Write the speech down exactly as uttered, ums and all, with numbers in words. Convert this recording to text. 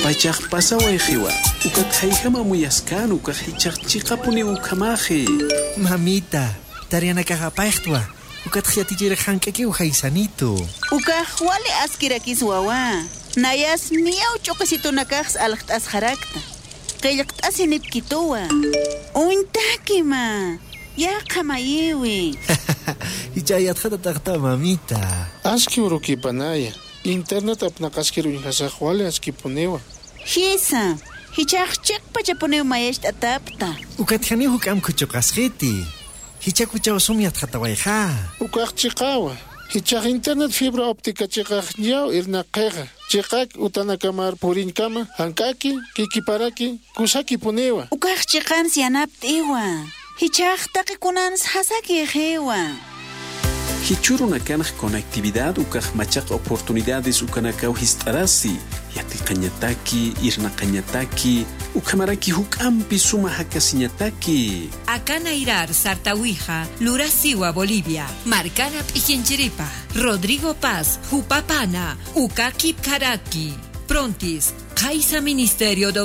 pachaq pasaway khiwa. Ukat haykama muyaskan uka hichaq chiqapuni ukamaje. Mamita, tariana kahapayhtwa. Ukat khiatijira hankaki uhaysanito. Uka wale askirakis wawa. Nayas miau chokasito nakaks alaktas harakta. Kayakt asinip kitowa. Uintaki ma. Ya kamayewi. Hichayat khata taqta mamita. Aski uruki panaya. Internet apnakaskiru inhasaqwale askipunewa. Hisa. Hichaq chik pachapunew mayesh atapta. Ukat khani hukam kuchokaskhiti. Hichaq uchaw sumyat khatawayha. Ukaq chiqawa. Hichaq internet fibra óptica chiqaq yaw irnaqeqa. Chiqaq utanakamar purinkama hankaki kikiparaki kusaki punewa. Ukaq chiqan sianapt iwa. Hichaq taqikunans hasaki hewa. Hichuruna kanaq conectividad ukaq machaq oportunidades ukanakaw histarasi. Yatiqañataki, irnaqañataki, ukamaraki hukampi suma hakasiñataki. Akana irar Sartawija, Lurasiwa Bolivia, Marcana Pichinchiripa, Rodrigo Paz, Jupapana, Ukakip Karaki, Prontis, Kaisa Ministerio